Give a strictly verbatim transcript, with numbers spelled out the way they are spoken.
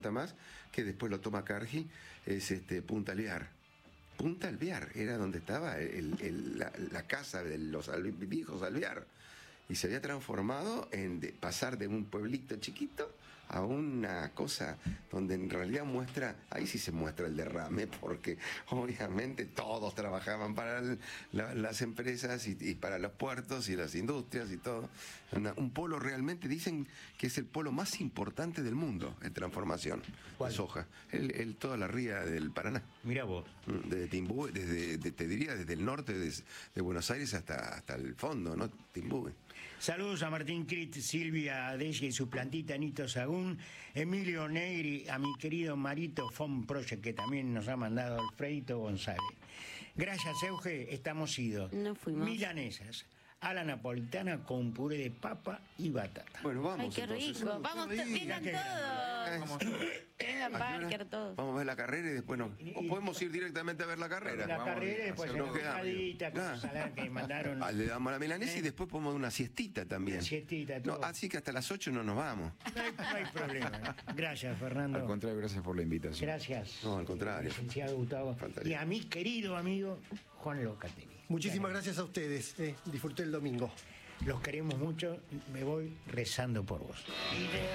más, que después lo toma Cargill, es este Punta Alvear. Punta Alvear era donde estaba el, el, la, la casa de los alve, viejos Alvear. Y se había transformado en de, pasar de un pueblito chiquito a una cosa donde en realidad muestra, ahí sí se muestra el derrame, porque obviamente todos trabajaban para el, la, las empresas y, y para los puertos y las industrias y todo. Una, un polo realmente, dicen que es el polo más importante del mundo en transformación. ¿Cuál? Soja, el, el, toda la ría del Paraná. Mira vos. Desde Timbúe, desde, de, te diría desde el norte de, de Buenos Aires hasta, hasta el fondo, ¿no? Timbúe. Saludos a Martín Crit, Silvia Adeschi y su plantita Nito Sagún, Emilio Negri, a mi querido Marito Fon Project, que también nos ha mandado Alfredito González. Gracias, Euge, estamos idos. No fuimos. Milanesas a la napolitana con puré de papa y batata. Bueno, vamos. Ay, qué entonces. rico. Vamos, vengan todos. Vengan, Parker, todos. Vamos a ver la carrera y después no. O podemos ir directamente a ver la carrera. La Vamos, carrera y después nos una ensalita con salada que mandaron. Le damos la milanesa ¿Eh? Y después podemos dar una siestita también. Una siestita, todo. No, así que hasta las ocho no nos vamos. No hay, no hay problema. Gracias, Fernando. Al contrario, gracias por la invitación. Gracias. No, al contrario. Licenciado Gustavo. Faltaría. Y a mi querido amigo Juan Locatelli. Muchísimas gracias a ustedes. Eh, disfruté el domingo. Los queremos mucho. Me voy rezando por vos.